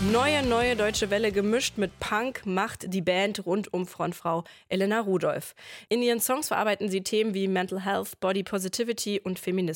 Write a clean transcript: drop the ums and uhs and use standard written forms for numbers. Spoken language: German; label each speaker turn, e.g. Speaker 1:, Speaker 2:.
Speaker 1: Neue Deutsche Welle gemischt mit Punk macht die Band rund um Frontfrau Elena Rudolph. In ihren Songs verarbeiten sie Themen wie Mental Health, Body Positivity und Feminismus.